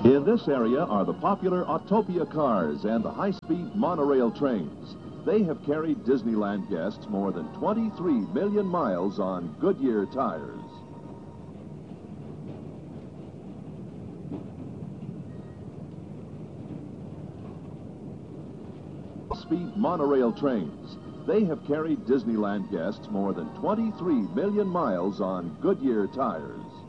In this area are the popular Autopia cars and the high-speed monorail trains. They have carried Disneyland guests more than 23 million miles on Goodyear tires. Speed monorail trains. They have carried Disneyland guests more than 23 million miles on Goodyear tires.